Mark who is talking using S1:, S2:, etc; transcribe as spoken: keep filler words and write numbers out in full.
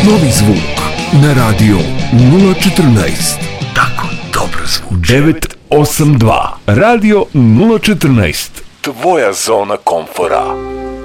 S1: Novi zvuk na radio nula četrnaest. Tako dobro zvuči. devet osam dva. Radio nula četrnaest. Tvoja zona komfora.